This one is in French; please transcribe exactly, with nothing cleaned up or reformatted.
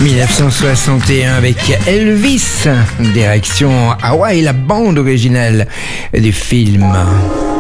mille neuf cent soixante et un avec Elvis, direction Hawaï, la bande originale du film.